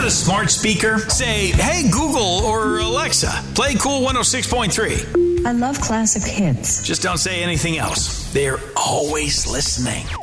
got a smart speaker? Say, hey, Google or Alexa, play Cool 106.3. I love classic hits. Just don't say anything else. They're always listening.